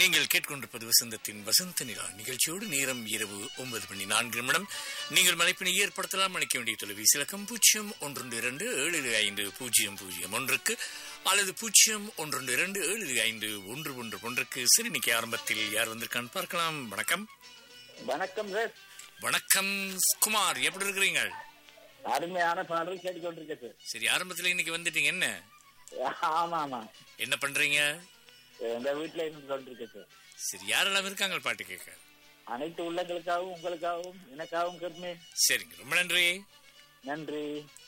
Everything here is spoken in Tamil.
நீங்கள் கேட்கொண்டிருப்பது வசந்தத்தின் வசந்த நிலா நிகழ்ச்சியோடு நேரம் இரவு 9:04 நீங்கள் மலைப்பினை ஏற்படுத்தலாம். அளிக்க வேண்டிய தொலைபேசி இலக்கம் 0127550001 அல்லது 01275511 சரி, இன்னைக்கு ஆரம்பத்தில் யார் வந்திருக்கான்னு பார்க்கலாம். வணக்கம். வணக்கம் சார். வணக்கம் குமார், எப்படி இருக்கிறீங்க? அருமையான பாடல் கேட்டுக்கொண்டிருக்க சார். சரி, ஆரம்பத்துல இன்னைக்கு வந்துட்டீங்க. என்ன ஆமா ஆமா, என்ன பண்றீங்க? எங்க வீட்டுல இருந்து கொண்டிருக்க சார். சரி, யாரெல்லாம் இருக்காங்க பாட்டு கேட்க? அனைத்து உள்ளங்களுக்காகவும் உங்களுக்காகவும் எனக்காகவும் கருமே. சரிங்க, ரொம்ப நன்றி. நன்றி.